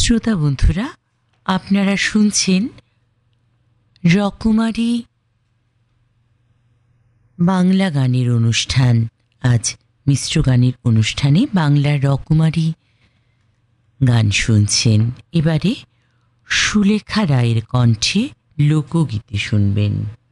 শ্রোতা বন্ধুরা, আপনারা শুনছেন রকমারি বাংলা গানের অনুষ্ঠান। আজ মিশ্র গানের অনুষ্ঠানে বাংলার রকমারি গান শুনছেন। এবারে সুলেখা রায়ের কণ্ঠে লোকগীতি শুনবেন।